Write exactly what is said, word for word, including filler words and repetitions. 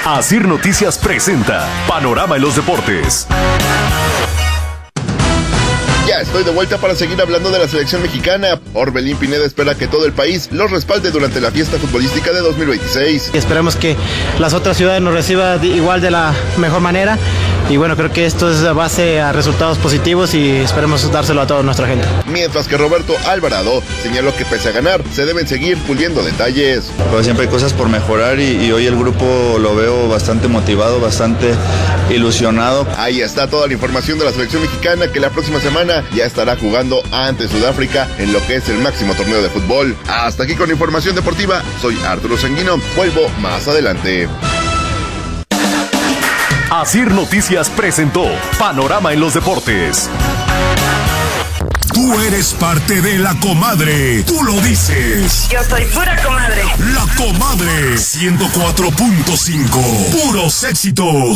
Asir Noticias presenta Panorama en los Deportes. Ya estoy de vuelta para seguir hablando de la selección mexicana. Orbelín Pineda espera que todo el país los respalde durante la fiesta futbolística de dos mil veintiséis. Esperemos que las otras ciudades nos reciban igual de la mejor manera. Y bueno, creo que esto es base a resultados positivos y esperemos dárselo a toda nuestra gente. Mientras que Roberto Alvarado señaló que pese a ganar, se deben seguir puliendo detalles. Pero siempre hay cosas por mejorar y, y hoy el grupo lo veo bastante motivado, bastante ilusionado. Ahí está toda la información de la selección mexicana que la próxima semana ya estará jugando ante Sudáfrica en lo que es el máximo torneo de fútbol. Hasta aquí con la información deportiva. Soy Arturo Sanguino. Vuelvo más adelante. Asir Noticias presentó Panorama en los Deportes. Tú eres parte de La Comadre. Tú lo dices. Yo soy pura comadre. La Comadre. ciento cuatro punto cinco. Puros éxitos.